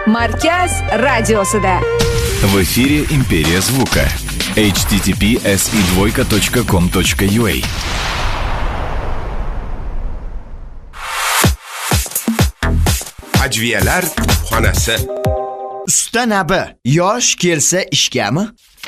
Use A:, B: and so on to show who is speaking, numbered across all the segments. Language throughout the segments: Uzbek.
A: Markaz radiosida.
B: В эфире «Империя звука». https://e2.com.ua.
C: Ajviyalar xonasi.
D: Usta nabi, yosh kelsa ishgami?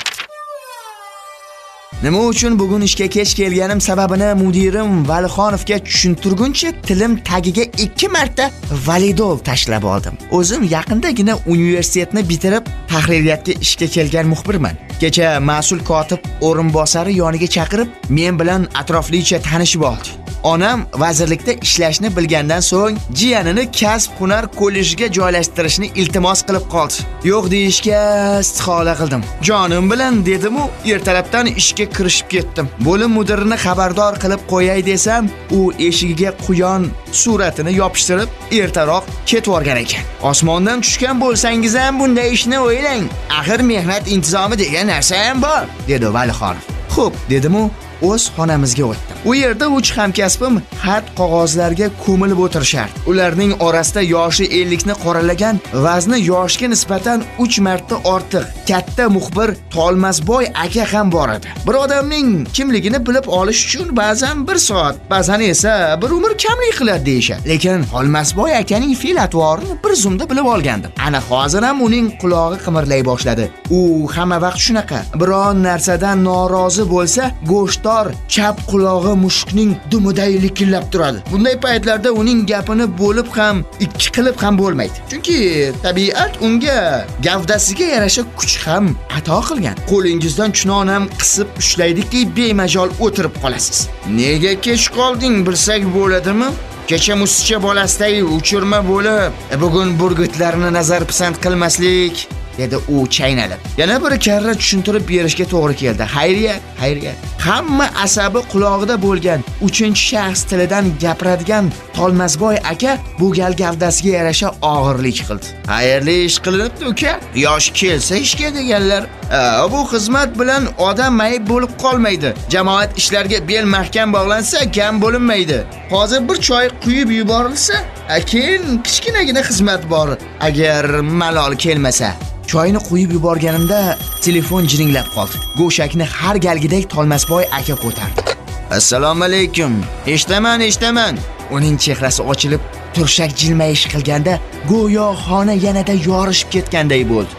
D: Nima uchun bugun ishga kech kelganim sababini mudirim Valixonovga tushuntirguncha tilim tagiga 2 marta validol tashlab oldim. O'zim yaqindagina universitetni bitirib tahririyatga ishga kelgan muxbirman. Kecha mas'ul kotib o'rinbosari yoniga chaqirib, men bilan atroflicha tanishib oldi. Onam vazirlikda ishlashni bilgandan so'ng jiyanini kasb-hunar kollejiga joylashtirishni iltimos qilib qoldi. Yo'q deyishga istihola qildim. Jonim bilan dedim-u, ertalabdan ishga kirishib ketdim. Bo'lim mudirini xabardor qilib qo'yay desam, u eshigiga quyon suratini yopishtirib, ertaroq ketib o'rgan ekan. Osmondan tushgan bo'lsangiz ham bunday ishni o'ylang. Axir mehnat intizomi degan narsa ham bor, dedi Valixonov. Xo'p, dedim-u, o'z xonamizga o'tdim. U yerda 3 hamkasbim xat qog'ozlarga ko'milib o'tirishardi. Ularning orasida yoshi 50 ni qoralagan, vazni yoshga nisbatan 3 marta ortiq katta muxbir Tolmasboy aka ham bor edi. Bir odamning kimligini bilib olish uchun ba'zan 1 soat, ba'zan esa bir umr kamlik qiladi deyishadi. Lekin Tolmasboy akaning fe'l-atvorini bir zumda bilib olgandim. Ana hozir ham uning qulog'i qimirlay boshladi. U hamma vaqt shunaqa. Biron narsadan norozi bo'lsa, go'shtdor chap qulog'i mushukning dumiday likillab turadi. Bunday paytlarda uning gapini bo'lib ham, ikki qilib ham bo'lmaydi. Chunki tabiat unga gavdasiga yarasha kuch ham ato qilgan. Qo'lingizdan chunon ham qisib ushlaydiki, bemajol o'tirib qolasiz. Nega kech qolding, bilsak bo'ladimi? Kecha musicha bolasidagi uchirma bo'lib, bugun burgutlarni nazar pisand qilmaslik, dedi u chaynalib. Yana bir karra tushuntirib berishga to'g'ri keldi. Xayriyat. Hamma asabi quloqida bo'lgan 3-shaxs tilidan gapiradigan Tolmasboy aka bu gal gavdasiga yarasha og'irlik qildi. Xayrli ish qilinibdi uka. Yosh kelsa ishga deganlar. Bu xizmat bilan odam mayib bo'lib qolmaydi. Jamoat ishlarga bel mahkam bog'lansa, kam bo'linmaydi. Hozir bir choy quyib yuborilsa, keyin kichkinagina xizmat bor. Agar malol kelmasa. Choyni quyib yuborganimda telefon jiringlab qoldi. Go'shakni har galgidek Tolmasboy aka ko'tardi. Assalomu alaykum. Eshitaman. Uning chehrasi ochilib, turshak jilmayish qilganda go'yo xona yanada yorishib ketganday bo'ldi.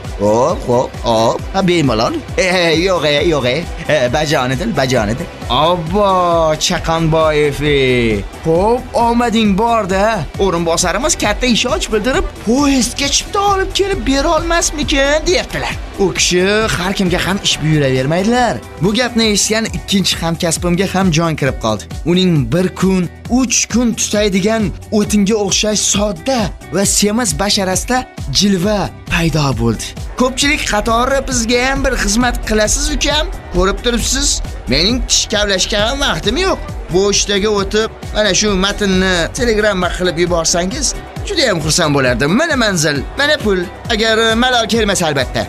D: Hop, bemalol. Yo'q. Bajonidir. Obbo, Chaqonboyev. Xo'p, omading bor-da. O'rinbosarimiz katta ish och bildirib, poyezdga chipta olib kelib bera olmasmikin, deyaptilar. U kishi har kimga ham ish buyuravermaydilar. Bu gapni eshitgan ikkinchi hamkasbimga ham jon kirib qoldi. Uning 1 kun, 3 kun tutaydigan o'tinga o'xshash sodda va semiz basharasida jilva paydo bo'ldi. Ko'pchilik qatori bizga ham bir xizmat qilasiz ukam. Ko'rib turibsiz, mening tish kavlashga ham vaqtim yo'q. Bo'shdaga o'tib, mana shu matnni telegramma qilib yuborsangiz, juda ham xursand bo'lardim. Mana manzil, mana pul, agar malol kelmasa albatta.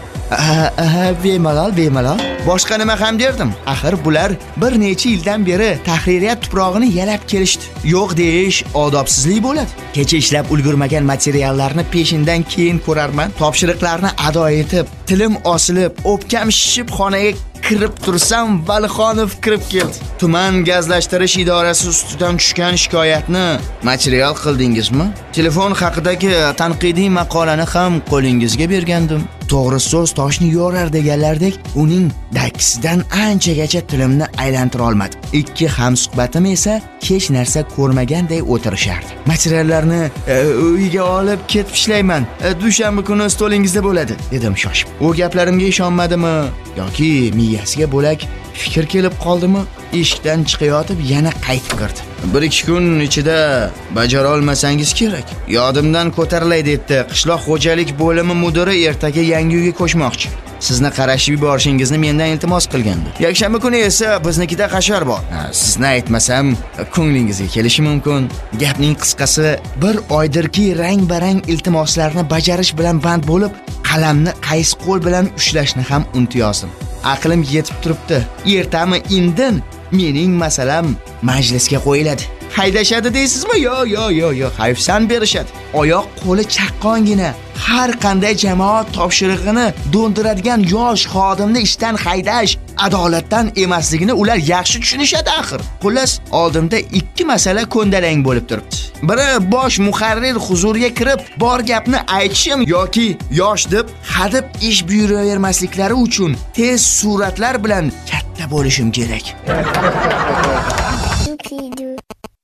D: Bemalol. Boshqa nima ham derdim. Axir bular bir necha yildan beri tahririyat tuprog'ini yalab kelishdi. Yo'q deyish odobsizlik bo'ladi. Kecha ishlab ulgurmagan materiallarni peshindan keyin ko'rarman. Topshiriqlarni ado etib, tilim osilib, o'pkam shishib xonaga kirib tursam, Valixonov kirib keldi. Tuman gazlashtirish idorasi ustidan tushgan shikoyatni material qildingizmi? Telefon haqidagi tanqidiy maqolani ham qo'lingizga bergandim. To'g'ri so'z toshni yorar deganlardek, uning dakkisidan anchagacha tilimni aylantira olmadim. 2 hamsuhbatim esa hech narsa ko'rmaganday o'tirishardi. Materiallarni uyga olib ketib ishlayman. Dushanba kuni stolingizda bo'ladi, dedim shoshib. U gaplarimga ishonmadimi yoki miyasiga bo'lak fikr kelib qoldimi? Eshikdan chiqayotib yana qaytib kirdi. 1-2 kun ichida bajara olmasangiz kerak. Yodimdan ko'tarilay debdi. Qishloq xo'jalik bo'limi mudiri ertaga yangi uyga ko'chmoqchi. Sizni qarashib yuborishingizni mendan iltimos qilgandi. Yakshanba kuni esa biznikida qashar bor. Sizni aytmasam, ko'nglingizga kelishi mumkin. Gapning qisqasi, 1 oydirki rang-barang iltimoslarni bajarish bilan band bo'lib, qalamni qaysi qo'l bilan ushlashni ham unutib yozdim. Aqlim yetib turibdi. Ertami indin mening masalam majlisga qo'yiladi. haydashadi deysizmi? Yo'q, hayfsan berishadi. Oyoq qo'li chaqqongina har qanday jamoat topshirig'ini do'ndiradigan yosh xodimni ishdan haydash adolatdan emasligini ular yaxshi tushunishadi axir. Xullas, oldimda ikki masala ko'ndalang bo'lib turibdi. Biri bosh muharrir huzuriga kirib, bor gapni aytishim yoki yosh deb hadib ish buyuravermasliklari uchun tez suratlar bilan katta bo'lishim kerak.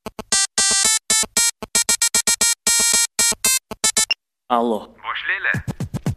C: Allo.
E: Boshlaylar.